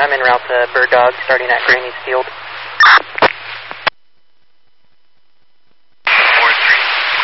I'm en route to Bird Dog, starting at Graney's Field.